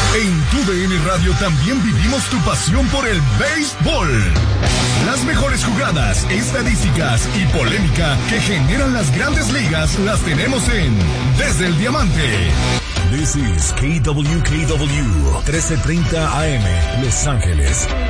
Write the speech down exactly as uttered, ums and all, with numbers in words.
En Tu D N Radio también vivimos tu pasión por el béisbol. Las mejores jugadas, estadísticas y polémica que generan las grandes ligas las tenemos en Desde el Diamante. This is K W K W trece treinta A M, Los Ángeles.